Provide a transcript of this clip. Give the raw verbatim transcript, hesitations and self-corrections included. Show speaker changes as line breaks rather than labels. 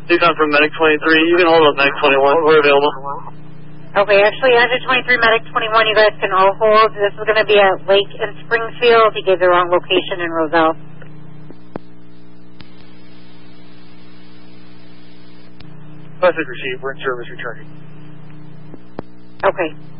Decon from Medic twenty-three. You can hold up Medic twenty-one. We're available.
Okay, actually, one twenty-three, Medic twenty-one, you guys can all hold. This is going to be at Lake in Springfield. He gave the wrong location in Roselle.
Message received. We're in service returning.
Okay.